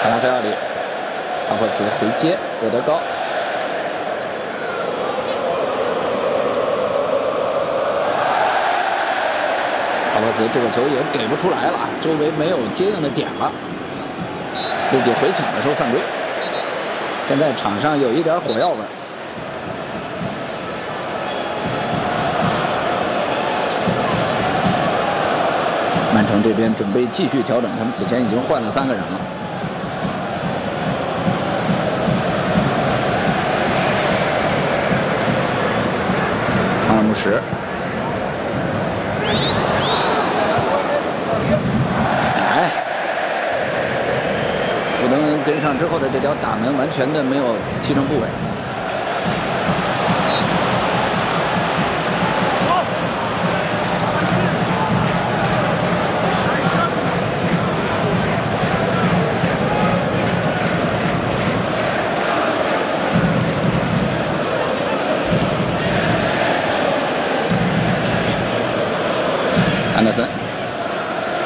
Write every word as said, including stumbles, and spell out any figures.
卡拉菲奥里，阿霍茨回接，有得高。阿霍茨这个球也给不出来了，周围没有接应的点了，自己回抢的时候犯规。现在场上有一点火药味。曼城这边准备继续调整，他们此前已经换了三个人了。阿尔穆什，哎，福登跟上之后的这脚打门完全的没有踢正部位。安德森。